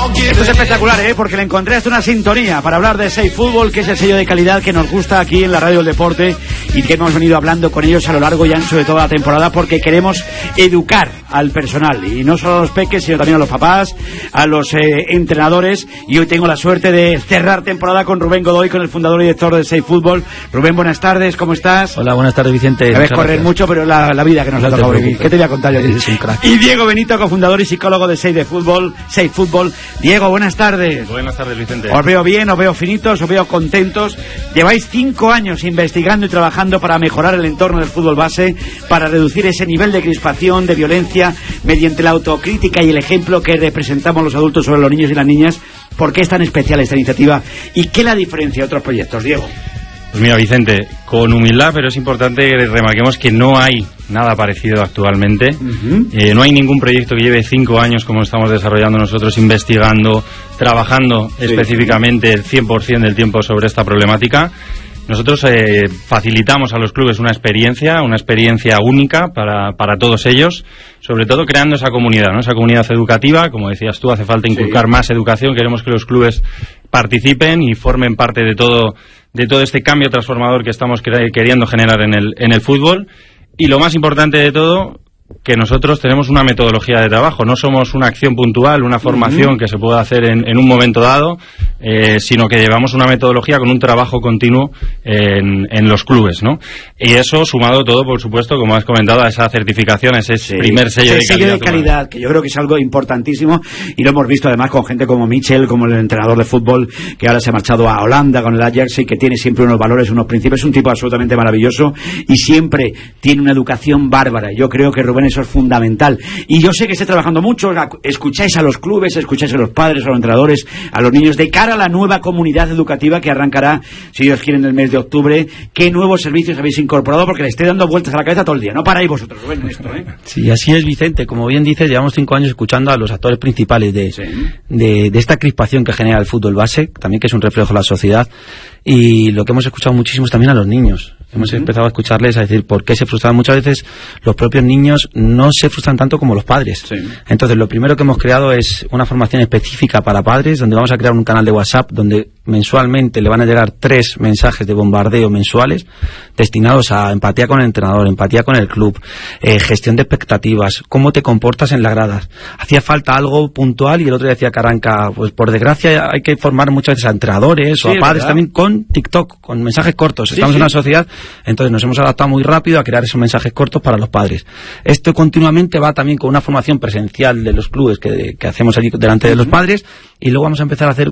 Esto es espectacular, porque le encontré hasta una sintonía para hablar de Safe Football, que es el sello de calidad que nos gusta aquí en la Radio del Deporte y que hemos venido hablando con ellos a lo largo y ancho de toda la temporada, porque queremos educar al personal, y no solo a los peques, sino también a los papás, a los entrenadores. Y hoy tengo la suerte de cerrar temporada con Rubén Godoy, con el fundador y director de Safe Football. Rubén, buenas tardes, ¿cómo estás? Hola, buenas tardes, Vicente. Debes correr mucho, pero la vida que nos ha tocado vivir. ¿Qué te voy a contar yo? Es un crack. Y Diego Benito, cofundador y psicólogo de Safe Football. Diego, buenas tardes. Buenas tardes, Vicente. Os veo bien, os veo finitos, os veo contentos. Lleváis 5 años investigando y trabajando para mejorar el entorno del fútbol base, para reducir ese nivel de crispación, de violencia, mediante la autocrítica y el ejemplo que representamos los adultos sobre los niños y las niñas. ¿Por qué es tan especial esta iniciativa y qué la diferencia de otros proyectos, Diego? Pues mira, Vicente, con humildad, pero es importante que remarquemos que no hay nada parecido actualmente. No hay ningún proyecto que lleve 5 años como estamos desarrollando nosotros, investigando, trabajando específicamente el 100% del tiempo sobre esta problemática. Nosotros facilitamos a los clubes una experiencia única para todos ellos, sobre todo creando esa comunidad, ¿no? Esa comunidad educativa. Como decías tú, hace falta inculcar más educación. Queremos que los clubes participen y formen parte de todo este cambio transformador que estamos queriendo generar en el fútbol. Y lo más importante de todo, que nosotros tenemos una metodología de trabajo. No somos una acción puntual, una formación que se pueda hacer en un momento dado, sino que llevamos una metodología con un trabajo continuo en los clubes, ¿no? Y eso sumado todo, por supuesto, como has comentado, a esa certificación, ese primer sello de calidad, que yo creo que es algo importantísimo, y lo hemos visto además con gente como Michel, como el entrenador de fútbol que ahora se ha marchado a Holanda con el Ajax, y que tiene siempre unos valores, unos principios. Es un tipo absolutamente maravilloso y siempre tiene una educación bárbara. Yo creo que Rubén, eso es fundamental. Y yo sé que estáis trabajando mucho, escucháis a los clubes, escucháis a los padres, a los entrenadores, a los niños, de cara a la nueva comunidad educativa que arrancará, si Dios quiere, en el mes de octubre. ¿Qué nuevos servicios habéis incorporado? Porque le estoy dando vueltas a la cabeza todo el día. No paráis vosotros, Rubén, en esto, ¿eh? Sí, así es, Vicente. Como bien dices, llevamos 5 años escuchando a los actores principales de esta crispación que genera el fútbol base, también que es un reflejo de la sociedad. Y lo que hemos escuchado muchísimo es también a los niños. Hemos empezado a escucharles a decir por qué se frustran. Muchas veces los propios niños no se frustran tanto como los padres. Entonces, lo primero que hemos creado es una formación específica para padres, donde vamos a crear un canal de WhatsApp donde mensualmente le van a llegar 3 mensajes de bombardeo mensuales destinados a empatía con el entrenador, empatía con el club, gestión de expectativas, cómo te comportas en las gradas. Hacía falta algo puntual, y el otro día decía Caranca, pues por desgracia hay que formar muchas veces a entrenadores o a padres, ¿verdad? También con TikTok, con mensajes cortos. Estamos en una sociedad, entonces nos hemos adaptado muy rápido a crear esos mensajes cortos para los padres. Esto continuamente va también con una formación presencial de los clubes que hacemos allí delante de los padres, y luego vamos a empezar a hacer